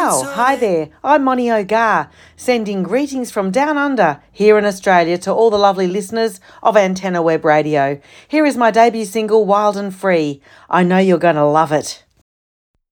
Wow, hi there. I'm Moni O'Gar, sending greetings from down under here in Australia to all the lovely listeners of Antenna Web Radio. Here is my debut single, Wild and Free. I know you're going to love it.